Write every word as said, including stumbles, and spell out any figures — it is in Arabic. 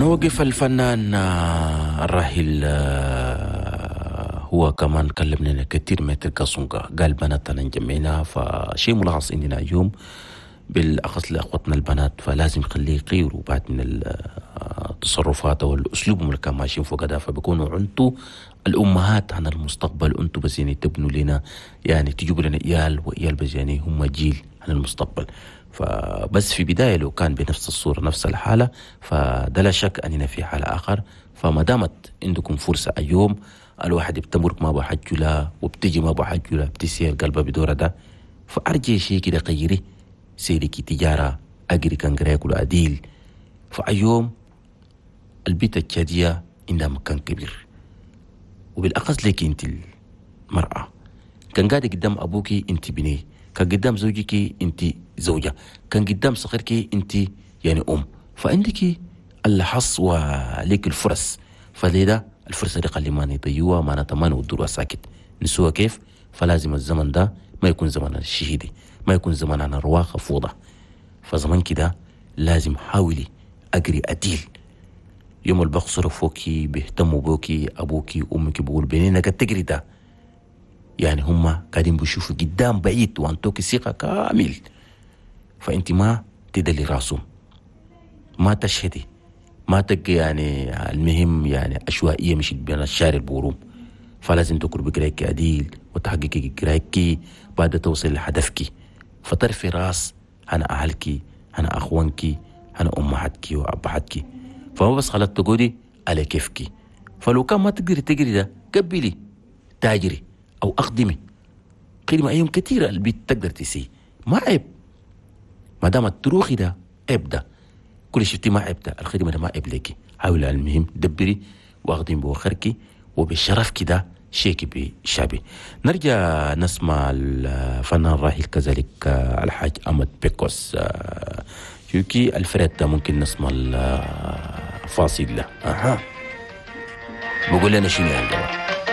وقف الفنان الراحل هو كمان كلمنا كثير من تلقى قال بناتنا جمعنا، فشيء ملاحظ عندنا اليوم بالأخص لأخوتنا البنات، فلازم يخليه يغيروا بعد من التصرفات والأسلوب اللي كان ماشيين فوق ده، فبيكونوا أنتوا الأمهات عن المستقبل، أنتوا بس يعني تبنوا لنا، يعني تجيبوا لنا إيال وإيال بس يعني هم جيل عن المستقبل. فبس في بداية لو كان بنفس الصورة نفس الحالة فده لا شك أننا في حالة آخر. فما دامت عندكم فرصة اليوم الواحد بتمرك ما بحجه لا وبتجي ما بحجه لا بتسير قلبها بدورة ده، فأرجي شيء كده غيري سيركي تجارة أجري كان قرايك أديل. فأيوم البيت الشادية عندها مكان كبير، وبالأخص لك أنت المرأة كان قاعدة قدام أبوكي أنت بنيه، كان قدام زوجك أنت زوجة، كان قدام صغيرك أنت يعني أم، فعندك الحظ وليك الفرص. فلذا الفرصة دي قال ما نضيوها ما نتمنى ودروها ساكت نسوها كيف. فلازم الزمن ده ما يكون زمن الشهيدي، ما يكون زمن عن رواق فوضى. فزمن كده لازم حاولي أجري أديل. يوم البقصر فوكي بيهتموا بوكي أبوكي أمك بقول بينينا قد تجري ده، يعني هما قاعدين بيشوفوا قدام بعيد وانتوكي ثقة كامل. فأنت ما تدلي راسهم، ما تشهدي، ما تلقي يعني المهم يعني عشوائية مش بين الشارع البوروم. فلازم تكون بقرايك أديل وتحققي قرايك بعد توصل لهدفك، فترفي راس أنا أهلك أنا أخوانك أنا أمهاتك وأبهاتك. فما بس خلت تقولي على كيفك. فلو كان ما تقدري تجري ده قبلي تاجري أو أخدمي خدمة أيام كثيرة البيت تقدر تسي، ما عيب ما دام تروخي ده عيب ده كل شفتي ما عيب ده الخدمة ده ما عيب لك. حاولي المهم دبري واخدين بوخرك وبشرف كده شيكي بشابي. نرجع نسمع الفنان الراحل كذلك الحاج أحمد بيكوس يوكي الفريد ممكن نسمع الفاصل له. أها بقول لنا شنو يعني